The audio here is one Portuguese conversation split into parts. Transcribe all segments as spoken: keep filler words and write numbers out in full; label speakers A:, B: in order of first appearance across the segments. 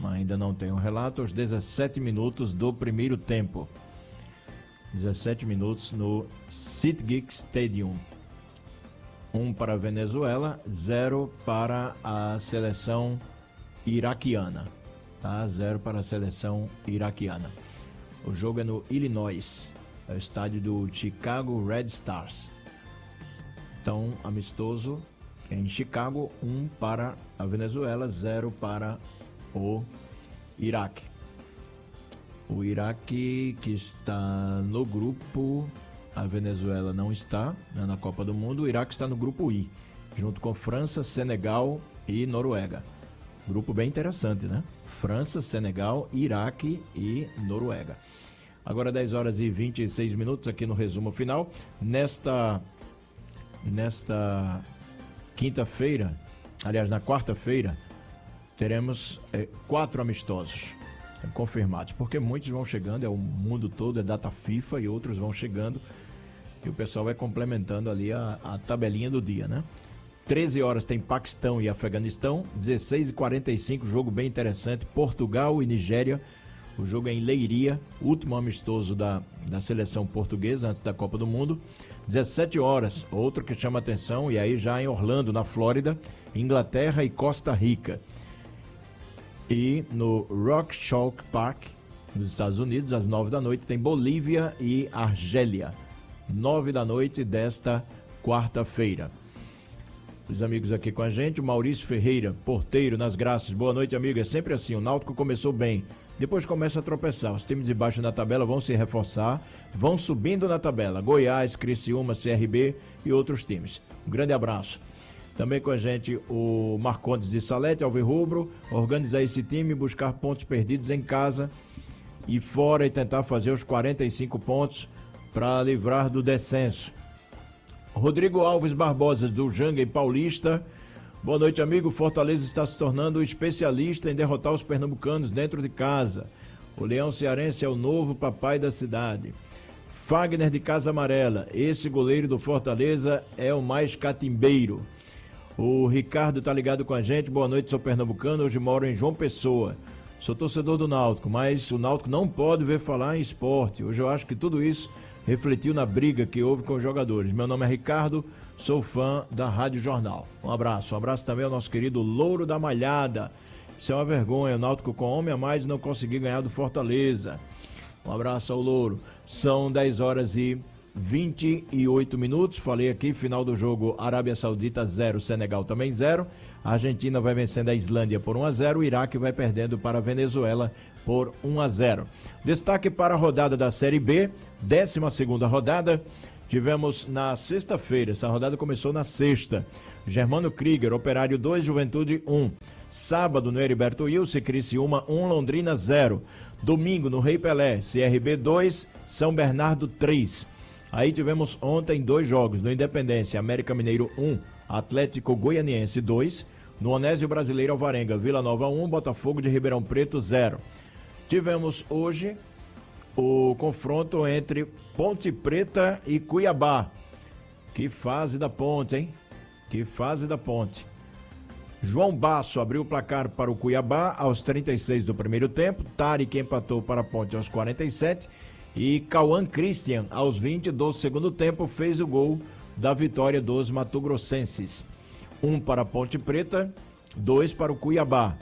A: ainda não tem um relato, aos dezessete minutos do primeiro tempo. dezessete minutos no Citigeek Stadium. um para a Venezuela, zero para a seleção iraquiana. Tá? zero para a seleção iraquiana. O jogo é no Illinois, é o estádio do Chicago Red Stars. Então, amistoso em Chicago, um para a Venezuela, zero para o Iraque. O Iraque que está no grupo, a Venezuela não está, né, na Copa do Mundo. O Iraque está no grupo I, junto com França, Senegal e Noruega. Grupo bem interessante, né? França, Senegal, Iraque e Noruega. Agora dez horas e vinte e seis minutos aqui no resumo final. Nesta, nesta quinta-feira, aliás, na quarta-feira, teremos é, quatro amistosos confirmados, porque muitos vão chegando, é o mundo todo, é data FIFA e outros vão chegando e o pessoal vai complementando ali a, a tabelinha do dia, né? treze horas tem Paquistão e Afeganistão, dezesseis e quarenta e cinco, jogo bem interessante, Portugal e Nigéria, o jogo é em Leiria, último amistoso da, da seleção portuguesa antes da Copa do Mundo. dezessete horas, outro que chama atenção, e aí já em Orlando, na Flórida, Inglaterra e Costa Rica. E no Rock Chalk Park, nos Estados Unidos, às nove da noite, tem Bolívia e Argélia. nove da noite desta quarta-feira. Os amigos aqui com a gente, o Maurício Ferreira, porteiro nas Graças. Boa noite, amigo. É sempre assim, o Náutico começou bem, depois começa a tropeçar. Os times de baixo na tabela vão se reforçar, vão subindo na tabela. Goiás, Criciúma, C R B e outros times. Um grande abraço. Também com a gente o Marcondes de Salete, Alvirrubro. Organizar esse time, buscar pontos perdidos em casa e fora e tentar fazer os quarenta e cinco pontos para livrar do descenso. Rodrigo Alves Barbosa, do Janga e Paulista. Boa noite, amigo. Fortaleza está se tornando especialista em derrotar os pernambucanos dentro de casa. O Leão Cearense é o novo papai da cidade. Fagner de Casa Amarela. Esse goleiro do Fortaleza é o mais catimbeiro. O Ricardo tá ligado com a gente. Boa noite, sou pernambucano. Hoje moro em João Pessoa. Sou torcedor do Náutico, mas o Náutico não pode ver falar em esporte. Hoje eu acho que tudo isso refletiu na briga que houve com os jogadores. Meu nome é Ricardo, sou fã da Rádio Jornal. Um abraço. Um abraço também ao nosso querido Louro da Malhada. Isso é uma vergonha, o Náutico com homem a mais não conseguir ganhar do Fortaleza. Um abraço ao Louro. São dez horas e vinte e oito minutos. Falei aqui, final do jogo, Arábia Saudita zero, Senegal também zero. A Argentina vai vencendo a Islândia por um a zero. O Iraque vai perdendo para a Venezuela por um a zero. Destaque para a rodada da Série B, décima segunda rodada. Tivemos na sexta-feira, essa rodada começou na sexta. Germano Krieger, Operário dois, Juventude um. Sábado no Heriberto Wilson, Criciúma um, Londrina zero. Domingo no Rei Pelé, C R B dois, São Bernardo três. Aí tivemos ontem dois jogos, no Independência, América Mineiro um, Atlético Goianiense dois. No Onésio Brasileiro Alvarenga, Vila Nova um, Botafogo de Ribeirão Preto zero. Tivemos hoje o confronto entre Ponte Preta e Cuiabá. Que fase da Ponte, hein? Que fase da Ponte. João Basso abriu o placar para o Cuiabá aos trinta e seis do primeiro tempo. Tarek empatou para a Ponte aos quarenta e sete. E Cauã Christian, aos vinte do segundo tempo, fez o gol da vitória dos matogrossenses. Um para a Ponte Preta, dois para o Cuiabá.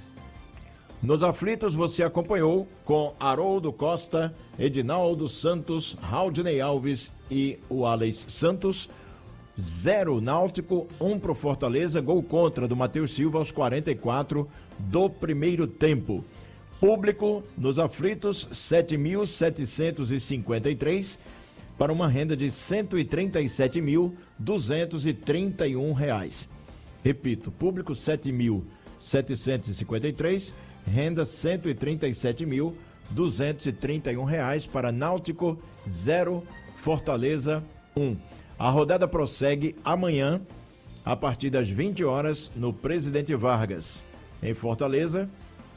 A: Nos aflitos você acompanhou com Haroldo Costa, Edinaldo Santos, Raudinei Alves e o Alex Santos. Zero Náutico, um pro Fortaleza, gol contra do Matheus Silva aos quarenta e quatro do primeiro tempo. Público nos aflitos, sete mil setecentos e cinquenta e três, para uma renda de cento e trinta e sete mil duzentos e trinta e um reais. Repito, público sete mil setecentos e cinquenta e três, renda cento e trinta e sete mil duzentos e trinta e um reais para Náutico zero, Fortaleza um. A rodada prossegue amanhã, a partir das vinte horas, no Presidente Vargas, em Fortaleza.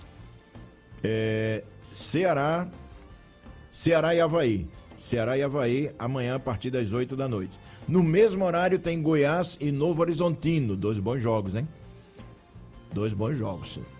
A: É, Ceará, Ceará e Avaí. Ceará e Avaí, amanhã a partir das oito da noite. No mesmo horário tem Goiás e Novo Horizontino. Dois bons jogos, hein? Dois bons jogos.